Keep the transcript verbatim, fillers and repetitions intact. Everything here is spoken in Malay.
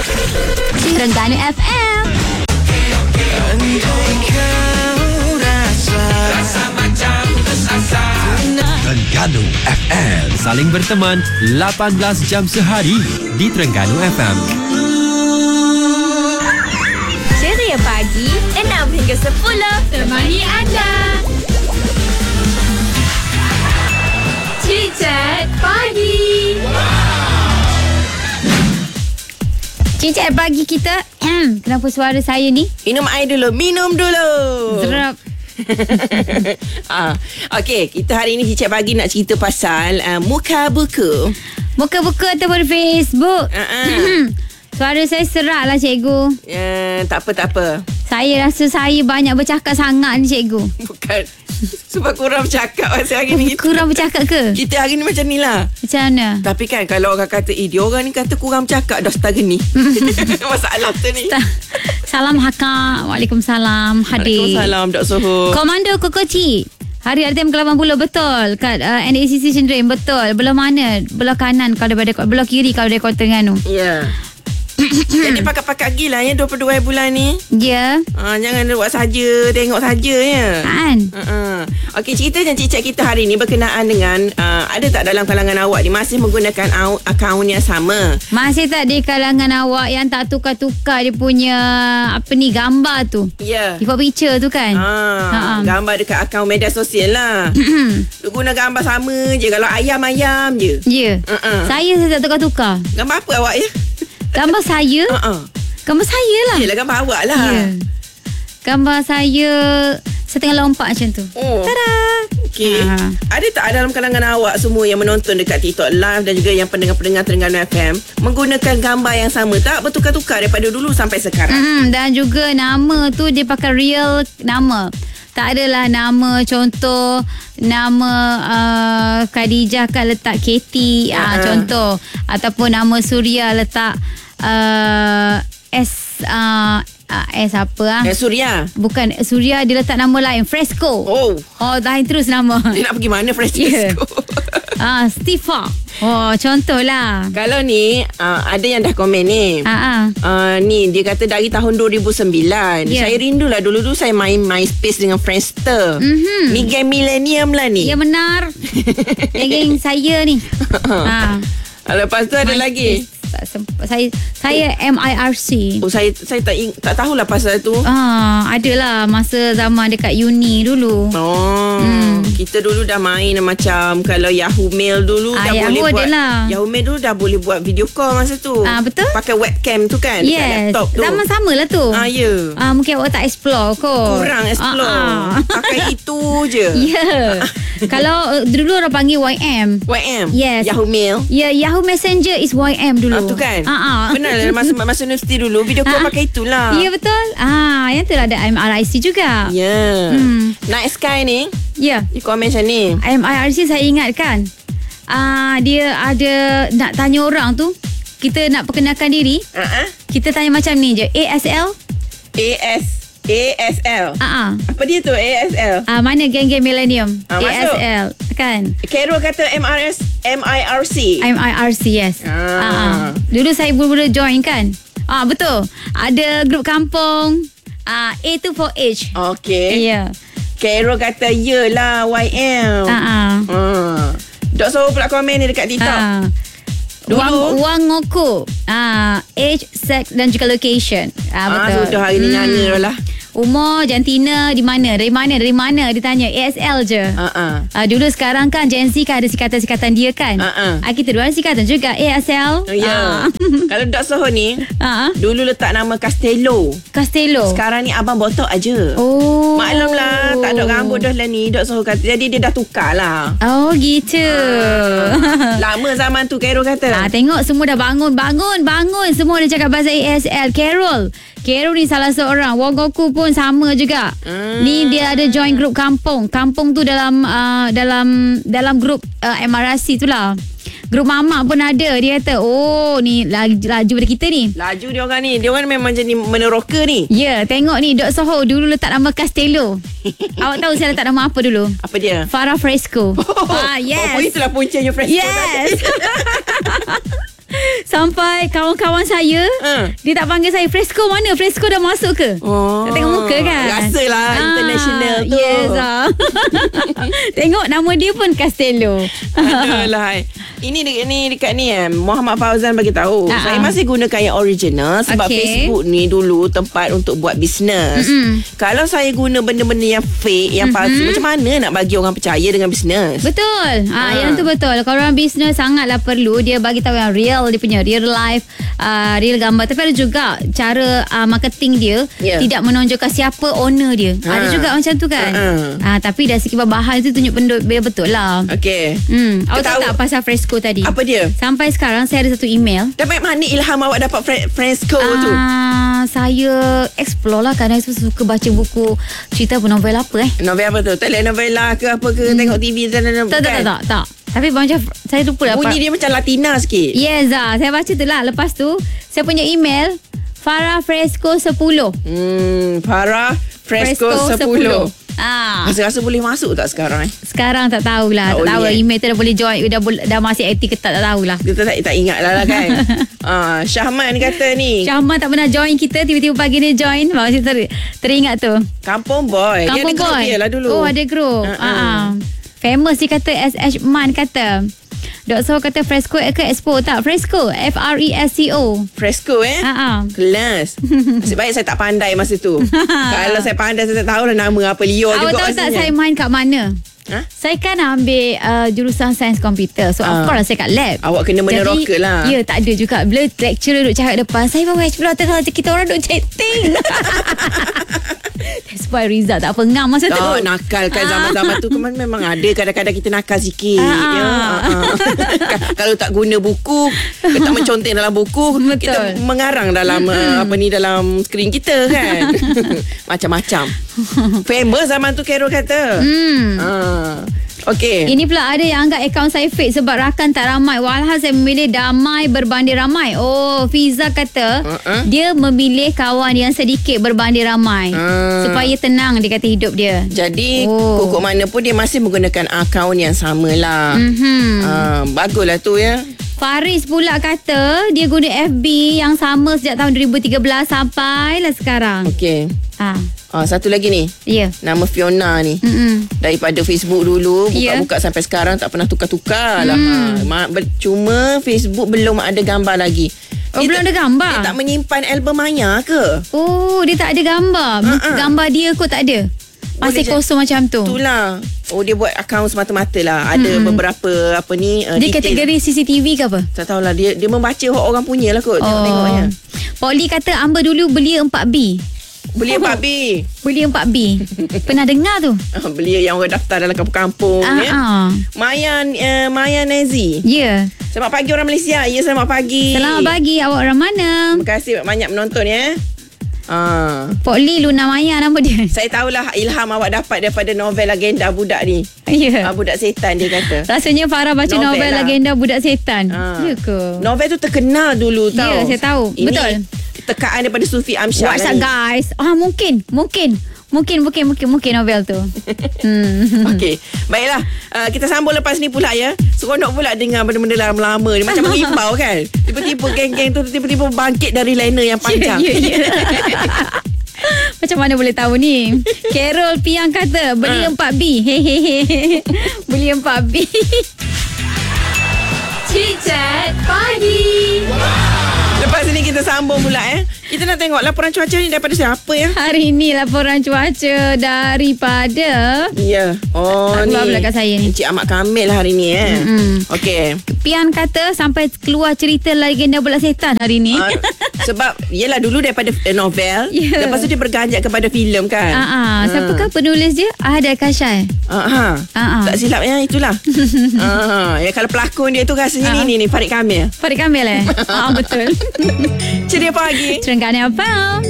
Terengganu F M. Terengganu F M. Saling berteman lapan belas jam sehari di Terengganu F M. Ceria pagi enam hingga sepuluh temani anda. Cicat pagi. Cicat pagi kita. Kenapa suara saya ni? Minum air dulu. Minum dulu. Serap. ah, Okey, kita hari ni Cicak Pagi nak cerita pasal uh, muka buku. Muka buku ataupun Facebook. uh-uh. Suara saya serak lah cikgu. uh, Tak apa, tak apa. Saya rasa saya banyak bercakap sangat ni cikgu. Bukan sebab kurang bercakap pasal hari ni. Kurang bercakap ke? Kita hari ni macam ni lah. Macam mana? Tapi kan kalau orang kata, eh dia orang ni kata kurang bercakap dah setara ni. Masalah tu ni. Salam Hakak. Waalaikumsalam. Hadir. Waalaikumsalam Dok Soho. Komando Kokoci. Hari R T M ke lapan puluh betul. Kat uh, N A C C Sendirian betul. Belah mana? Belah kanan kalau daripada belah kiri kalau dari Kota Terengganu. Ya. Yeah. Jadi pakat-pakat gila ya dua puluh dua bulan ni. Ya. Yeah. Uh, jangan buat saja, tengok saja ya. Kan? Uh-uh. Okey, cerita dan cicak kita hari ni berkenaan dengan uh, ada tak dalam kalangan awak ni masih menggunakan au- akaun yang sama? Masih tak di kalangan awak yang tak tukar-tukar dia punya apa ni gambar tu? Ya. Yeah. Default picture tu kan? Ha, gambar dekat akaun media sosial lah. Tu guna gambar sama je. Kalau ayam-ayam je. Ya. Yeah. Uh-uh. Saya saya tak tukar-tukar. Gambar apa awak ya? Gambar saya? Uh-uh. Gambar saya lah. Yelah, gambar awak lah. Ya. Yeah. Gambar saya setengah lompat macam tu. Oh. Tada. Okey. Ha. Ada tak dalam kalangan awak semua yang menonton dekat TikTok Live dan juga yang pendengar-pendengar Terengganu F M menggunakan gambar yang sama tak? Bertukar-tukar daripada dulu sampai sekarang. Hmm, dan juga nama tu dia pakai real nama. Tak adalah nama contoh nama uh, Khadijah kan letak Katie uh, uh-huh. contoh ataupun nama Suria letak uh, S uh, uh, S apa ah? Eh, Suria. Bukan Suria, dia letak nama lain Fresco. Oh. Oh, dah terus nama. Dia nak pergi mana Fresco? Yeah. Ah, Stifa. Oh, contohlah. Kalau ni uh, ada yang dah komen ni. Ah, ah. Uh, ni dia kata dari tahun dua ribu sembilan. Yeah. Saya rindulah dulu-dulu saya main MySpace dengan Friendster. Mm-hmm. Ni geng millennium lah ni. Ya benar. Geng-geng saya ni. Ha. Lepas tu ada MySpace. lagi. Tak sempat. Saya saya M I R C. Oh, saya saya tak ing- tak tahulah pasal tu. Ah, adalah masa zaman dekat uni dulu. Oh, hmm. Kita dulu dah main macam kalau Yahoo Mail dulu ah, dah Yahoo boleh buat. Adalah. Yahoo Mail dulu dah boleh buat video call masa tu. Ah, betul. Pakai webcam tu kan dekat Yes. laptop tu. Zaman samalah tu. Ah, ya. Yeah. Ah, mungkin awak tak explore kot. Kurang explore. Ah, ah. Pakai itu je. Ya. Yeah. Kalau uh, dulu orang panggil Y M. Y M. Yes. Yahoo Mail. Ya, yeah, Yahoo Messenger is Y M dulu. Ah, tu kan. Ah, ah. Benar lah masa masa universiti dulu video call Ah, pakai itulah. Ya, betul. Ah, yang tu ada M I R C juga. Ya. Yeah. Hmm. Night Sky ni. Ya. Yeah. Di komen macam ni. M I R C saya ingat kan. Ah, dia ada nak tanya orang tu. Kita nak perkenalkan diri. Uh-huh. Kita tanya macam ni je. A S L? A S A S L. Ah, ah. Apa dia tu A S L? Ah, mana geng-geng millennium? Ah, A S L kan. Carol kata M R S M I R C. M I R C, yes. Ah. Ah, ah. Dulu saya mula-mula join kan. Ah, betul. Ada grup kampung. Ah, A tu for age. Okey. Ya. Yeah. Carol kata yelah Y M. Ah, ah. Hmm. Dok Soho pula komen ni dekat TikTok. Ah. Dulu. Wang, wang ngoku. Ah, age, sex dan juga location. Ah, betul. Ah, sudah hari ni nyanyi lah. Umur, jantina, di mana? Dari mana? Dari mana? Dia tanya. A S L je. Uh-uh. Uh, dulu sekarang kan Gen Z kan ada sikatan-sikatan dia kan. Uh-uh. Uh, kita dua sikatan juga. A S L. Oh, ya. Uh. Kalau Dok Soho ni uh-huh. dulu letak nama Castello. Castello. Sekarang ni abang botok aja. Oh. Maklumlah tak ada rambut dah lah ni Dok Soho kata. Jadi dia dah tukar lah. Oh gitu. Ah. Lama zaman tu Carol kata. Ah, tengok semua dah bangun, bangun, bangun. Semua dia cakap bahasa A S L. Carol. Carol ni salah seorang. Wogoku pun sama juga. Hmm. Ni dia ada join grup kampung. Kampung tu dalam uh, dalam dalam grup uh, M R C tu lah. Grup mamak pun ada. Dia kata, oh ni laju, laju pada kita ni. Laju dia orang ni. Dia orang memang jadi meneroka ni. Ya, yeah, tengok ni Dok Soho dulu letak nama Castello. Awak tahu saya letak nama apa dulu? Apa dia? Farah Fresco. Oh, ah, yes. Oh, itulah puncanya Fresco. Yes. Sampai kawan-kawan saya Ha. dia tak panggil saya Fresco mana? Fresco dah masuk ke? Oh, Tak tengok muka kan? rasalah international tu. Yes ah. Tengok nama dia pun Castello. Adulah. Ini de- ni dekat ni eh Muhammad Fauzan bagi tahu. Ha-ha. Saya masih gunakan yang original sebab Okey. Facebook ni dulu tempat untuk buat bisnes. Mm-mm. Kalau saya guna benda-benda yang fake, yang palsu, Mm-hmm. macam mana nak bagi orang percaya dengan bisnes? Betul. Ha. Ah, yang tu betul. Kalau orang bisnes sangatlah perlu dia bagi tahu yang real, dia punya real life, uh, real gambar. Tapi ada juga cara uh, marketing dia Ya. tidak menonjolkan siapa owner dia. Ha. Ada juga macam tu kan. Ha. Ah, tapi dari segi bahan tu tunjuk benda benda betul lah. Okey. Hmm, awak tahu Tahu- tak pasal Fresco tadi? Apa dia? Sampai sekarang saya ada satu email. Dapat mana ilham awak dapat fre- Fresco tu? Ah, saya explore lah kadang saya suka baca buku cerita apa novel apa eh. Novel apa tu? Telenovela ke apa ke? Hmm. Tengok T V dan Tak tak tak tak. tak. Tapi macam saya lupa lah. Bunyi dia macam Latina sikit. Yes ah, saya baca tu lah. Lepas tu saya punya email Farah Fresco sepuluh. Hmm, Farah Fresco, sepuluh. Ah, Rasa-rasa boleh masuk tak sekarang eh? sekarang tak tahulah. Tak Tak, tahu boleh, eh? email tu dah boleh join, dah boleh, dah masih aktif ke tak, tak tahulah. Kita tak, tak ingat lah, lah kan. ah, Syahman kata ni Syahman tak pernah join kita, tiba-tiba pagi ni join. Masih ter, teringat tu. Kampung Boy. Kampung dia ada group Boy. dia lah dulu. Oh, ada group. Ha-ha. Uh-uh. Uh-uh. Famous dia kata S H Man kata. Dok So kata Fresco ke Expo tak? Fresco. F R E S C O. Fresco eh. Ha-ha. Kelas. Nasib baik saya tak pandai masa tu. Kalau saya pandai saya tak tahu lah nama apa Leo Awak juga tahu tak rasanya. saya main kat mana? Ha? Saya kan ambil uh, jurusan sains komputer. So Ah. of course lah saya kat lab. Awak kena meneroka lah. Ya, tak ada juga. Bila lecturer duduk cakap depan, saya baru explore tengah kita orang duduk chatting. That's why Rizal tak pengam masa tu. Tak nakal kan zaman-zaman tu memang, memang ada kadang-kadang kita nakal sikit. Ah. Ya. Ah, ah. Kalau tak guna buku, kita tak menconteng dalam buku, Betul. kita mengarang dalam uh, apa ni dalam skrin kita kan. Macam-macam. Famous zaman tu Carol kata. Hmm. Ah. Okey. Ini pula ada yang anggap akaun saya fake sebab rakan tak ramai. Walhal saya memilih damai berbanding ramai. Oh, Fiza kata Uh-uh. dia memilih kawan yang sedikit berbanding ramai. Ah. Supaya tenang dia kata hidup dia. Jadi Oh. kukuk mana pun dia masih menggunakan akaun yang sama lah. Mhm. Ah, baguslah tu ya. Faris pula kata dia guna F B yang sama sejak tahun dua ribu tiga belas sampailah sekarang. Okey. Ah, Ah, satu lagi ni. ya. Nama Fiona ni. Mm-mm. Daripada Facebook dulu Ya. buka-buka sampai sekarang tak pernah tukar-tukar lah. Ha. Ma- ber- Cuma Facebook belum ada gambar lagi. Oh, belum ada gambar? Dia tak menyimpan album Maya ke? Oh, dia tak ada gambar. Ha-ha. Gambar dia kot tak ada. Masih Boleh kosong macam tu. Itulah. Oh, dia buat akaun semata-mata lah. Ada Hmm. beberapa apa ni uh, Dia detail. kategori C C T V ke apa? Tak tahulah dia dia membaca hak orang punya lah kot. Tengok-tengoknya. Polly kata Amber dulu beli empat B. Beli Oh. empat B. Beli empat B. Pernah dengar tu? Ah, Beli yang orang daftar dalam kampung-kampung Ah, ya. ah. Maya uh, Maya Nazi. Ya. Selamat pagi orang Malaysia. Ya, selamat pagi. Selamat pagi. Awak orang mana? Terima kasih banyak menonton ya. Ah. Polly Luna Maya nama dia. Saya tahulah ilham awak dapat daripada novel legenda budak ni. Ya. Ah, budak setan dia kata. Rasanya Farah baca Novel novel, lah. legenda budak setan. Ah. Ya ke? Novel tu terkenal dulu Ya, tau. saya tahu. Ini Betul. tekaan daripada Sufi Amsyar. What's up ni. guys? Ah mungkin, mungkin. Mungkin mungkin mungkin mungkin novel tu. hmm. Okey. Baiklah. Uh, kita sambung lepas ni pula ya. Seronok pula dengar benda-benda lama-lama ni. Macam mengimbau kan. Tiba-tiba geng-geng tu tiba-tiba bangkit dari liner yang panjang. Ya, ya, ya. Macam mana boleh tahu ni? Carol Piang kata beli Ha. empat B. Hehehe. Beli empat B. Chit Chat Pagi. Lepas ni kita sambung pula eh. Kita nak tengok laporan cuaca ni daripada siapa ya? Hari ni laporan cuaca daripada Ya. Oh Tak ni. keluar pula kat saya ni. Encik Ahmad Kamil hari ni eh. Mm-mm. Okey. Pian kata sampai keluar cerita legenda bola setan hari ni. Uh, sebab yelah dulu daripada uh, novel, Ya. lepas tu dia berganjak kepada filem kan. Ah, ah. Siapakah penulis dia? Ahad Al-Kashai. Ah, ha. Ah, ah. Tak silap ya itulah. ah, ya kalau pelakon dia tu rasanya Ah. ni ni ni Farid Kamil. Farid Kamil eh? Ah, betul. Ceria pagi. Terengganu F M.